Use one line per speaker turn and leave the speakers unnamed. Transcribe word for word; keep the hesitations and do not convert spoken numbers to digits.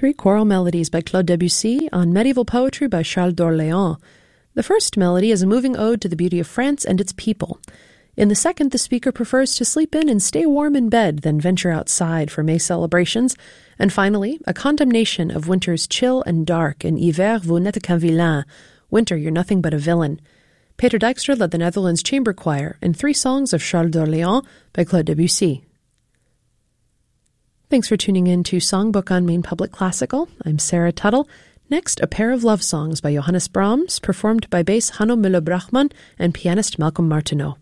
Three choral melodies by Claude Debussy on medieval poetry by Charles d'Orléans. The first melody is a moving ode to the beauty of France and its people. In the second, the speaker prefers to sleep in and stay warm in bed than venture outside for May celebrations. And finally, a condemnation of winter's chill and dark in Hiver, vous n'êtes qu'un vilain. Winter, you're nothing but a villain. Peter Dijkstra led the Netherlands Chamber Choir in three songs of Charles d'Orléans by Claude Debussy. Thanks for tuning in to Songbook on Maine Public Classical. I'm Sarah Tuttle. Next, a pair of love songs by Johannes Brahms, performed by bass Hanno Müller-Brachmann and pianist Malcolm Martineau.